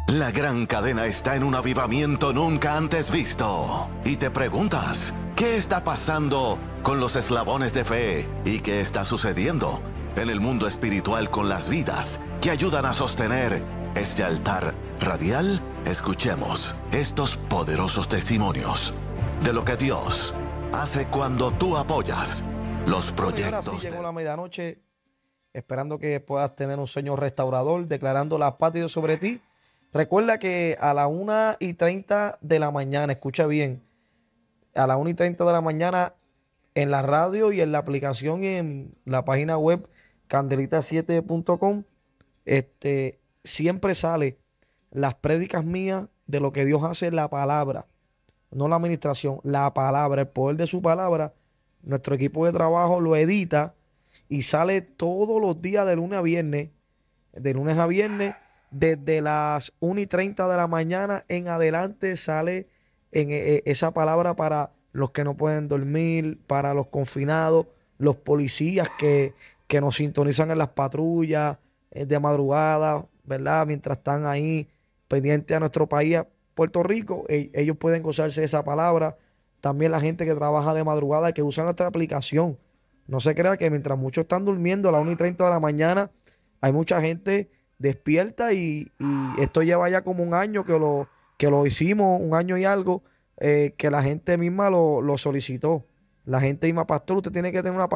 La gran cadena está en un avivamiento nunca antes visto. Y te preguntas, ¿qué está pasando con los eslabones de fe? ¿Y qué está sucediendo en el mundo espiritual con las vidas que ayudan a sostener este altar radial? Escuchemos estos poderosos testimonios de lo que Dios hace cuando tú apoyas los proyectos. Ahora sí llegó la medianoche, esperando que puedas tener un sueño restaurador, declarando la paz de Dios sobre ti. Recuerda que a las 1:30 de la mañana, escucha bien, a las 1:30 de la mañana en la radio y en la aplicación y en la página web candelita7.com, siempre sale las prédicas mías de lo que Dios hace en la palabra, no la administración, la palabra, el poder de su palabra. Nuestro equipo de trabajo lo edita y sale todos los días de lunes a viernes, desde las 1:30 de la mañana en adelante sale esa palabra para los que no pueden dormir, para los confinados, los policías que nos sintonizan en las patrullas de madrugada, ¿verdad? Mientras están ahí pendientes a nuestro país, a Puerto Rico, ellos pueden gozarse de esa palabra. También la gente que trabaja de madrugada, que usa nuestra aplicación. No se crea que mientras muchos están durmiendo a las 1:30 de la mañana, hay mucha gente despierta y esto lleva ya como un año que lo hicimos, un año y algo, que la gente misma lo solicitó. La gente misma, pastor, usted tiene que tener una